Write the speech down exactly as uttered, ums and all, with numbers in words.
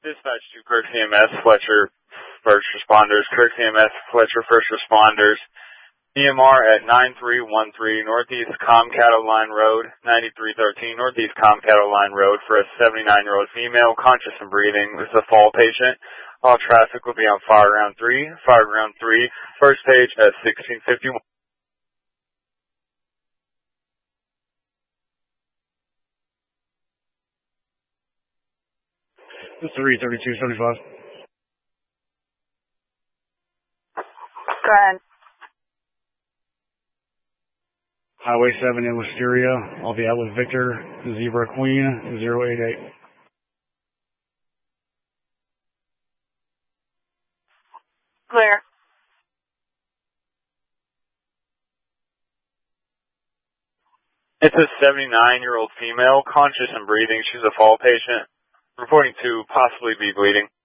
Dispatch to Kirk C M S, Fletcher First Responders, Kirk C M S, Fletcher First Responders, E M R at nine three one three Northeast Comcato Line Road, ninety-three thirteen Northeast Comcato Line Road for a seventy-nine-year-old female, conscious and breathing. This is a fall patient. All traffic will be on fire ground three, fire ground three, first page at sixteen fifty-one. three thirty-two seventy-five. Go ahead. Highway seven in Wisteria. I'll be out with Victor, Zebra Queen, zero eight eight. Clear. It's a seventy-nine-year-old female, conscious and breathing. She's a fall patient. Reporting to possibly be bleeding.